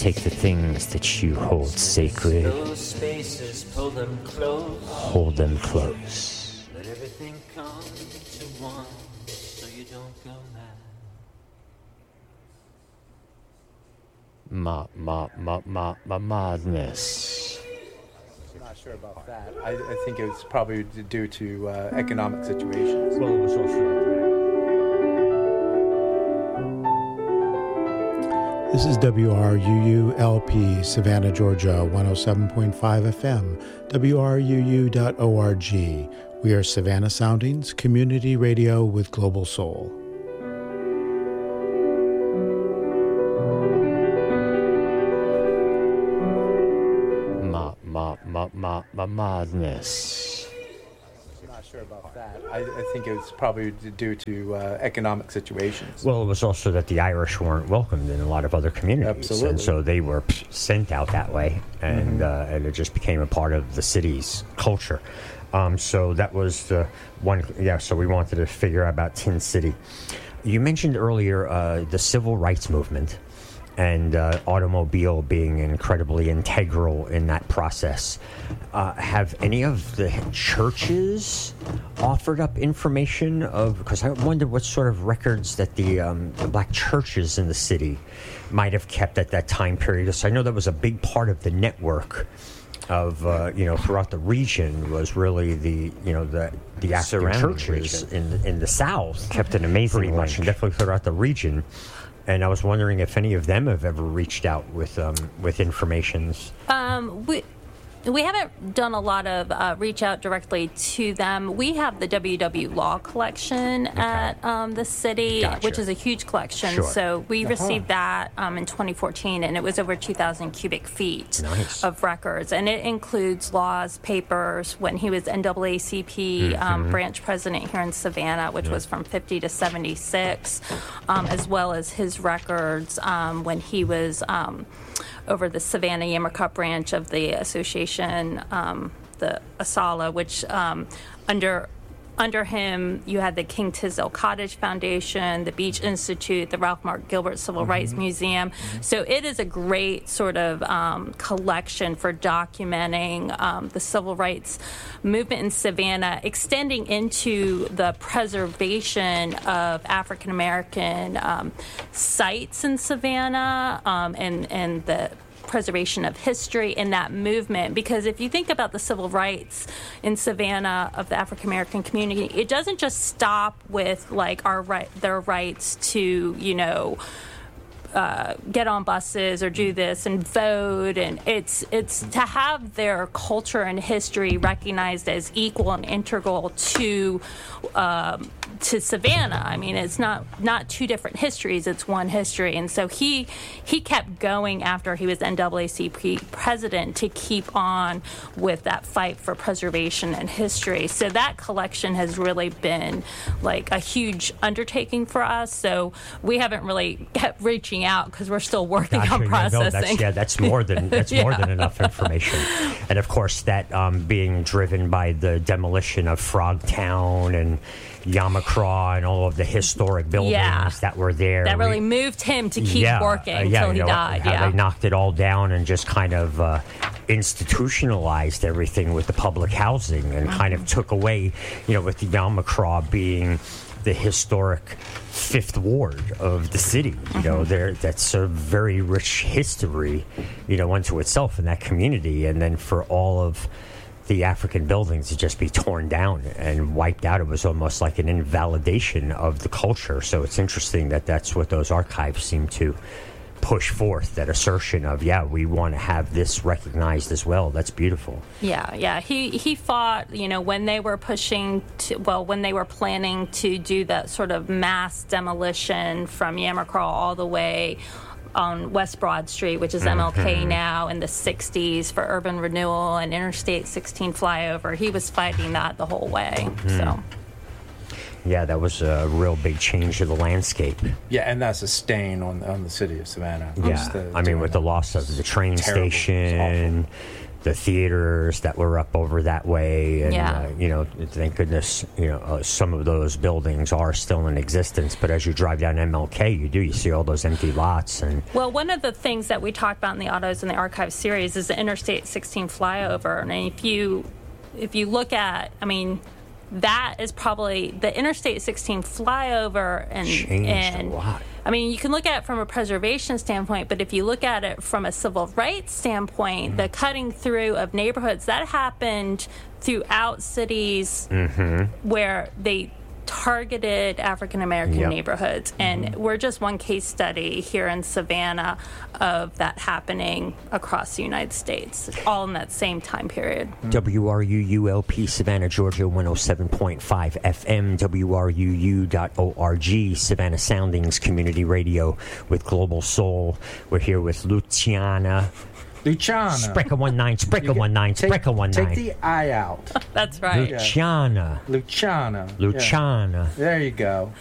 take the things that you hold sacred, Those spaces, pull them close. hold them close. Let everything come to one, so you don't go mad. Madness. I'm not sure about that. I think it was probably due to economic situations. Well, it was also... This is WRUU-LP, Savannah, Georgia, 107.5 FM, WRUU.org. We are Savannah Soundings, community radio with global soul. Madness. I'm not sure about that. I think it was probably due to economic situations. Well, it was also that the Irish weren't welcomed in a lot of other communities. Absolutely. And so they were sent out that way, and it just became a part of the city's culture. So that was the one, so we wanted to figure out about Tin City. You mentioned earlier the civil rights movement and automobile being incredibly integral in that process. Have any of the churches offered up information of, because I wonder what sort of records that the black churches in the city might have kept at that time period. So I know that was a big part of the network of, throughout the region was really the African churches in the South. Kept an amazing pretty much, and definitely throughout the region. And I was wondering if any of them have ever reached out with informations. We haven't done a lot of reach out directly to them. We have the WW Law collection at the city, which is a huge collection. Sure. So we received that in 2014, and it was over 2,000 cubic feet of records. And it includes laws, papers, when he was NAACP branch president here in Savannah, which was from 50 to 76, as well as his records when he was over the Savannah Yammer branch of the association, the ASALA, which under him you had the King Tisdale Cottage Foundation, the Beach Institute, the Ralph Mark Gilbert Civil Rights Museum. So it is a great sort of collection for documenting the civil rights movement in Savannah, extending into the preservation of African American sites in Savannah and the preservation of history in that movement. Because if you think about the civil rights in Savannah of the African American community, it doesn't just stop with like their rights to, get on buses or do this and vote, and it's to have their culture and history recognized as equal and integral to Savannah. I mean, it's not two different histories, it's one history. And so he kept going after he was NAACP president to keep on with that fight for preservation and history. So that collection has really been like a huge undertaking for us. So we haven't really kept reaching out because we're still working on processing. That's more than more than enough information. And of course, that being driven by the demolition of Frogtown and Yamacraw and all of the historic buildings that were there. That really moved him to keep working until he died. They knocked it all down and just kind of institutionalized everything with the public housing and kind of took away, with the Yamacraw being the historic Fifth Ward of the city. That's a very rich history, unto itself in that community. And then for all of the African buildings to just be torn down and wiped out, it was almost like an invalidation of the culture. So it's interesting that that's what those archives seem to push forth, that assertion of, we want to have this recognized as well. That's beautiful. He fought, when they were when they were planning to do that sort of mass demolition from Yamacraw all the way on West Broad Street, which is MLK now, in the 60s for urban renewal and Interstate 16 flyover. He was fighting that the whole way. So. Yeah, that was a real big change to the landscape. Yeah, and that's a stain on the city of Savannah. Yeah, with the loss of the train station, the theaters that were up over that way, and Yeah. thank goodness, some of those buildings are still in existence. But as you drive down MLK, you see all those empty lots. And Well, one of the things that we talked about in the Autos in the Archives series is the Interstate 16 flyover, and if you look at, that is probably the Interstate 16 flyover, changed a lot. You can look at it from a preservation standpoint, but if you look at it from a civil rights standpoint, the cutting through of neighborhoods, that happened throughout cities where they targeted African American neighborhoods. And we're just one case study here in Savannah of that happening across the United States, all in that same time period. WRUULP Savannah, Georgia, 107.5 FM, WRUU.org, Savannah Soundings Community Radio with Global Soul. We're here with Luciana. Sprecher 19, Sprecher 19, Sprecher 19. Take the I out. That's right. Luciana. Luciana. Luciana. Yeah. There you go.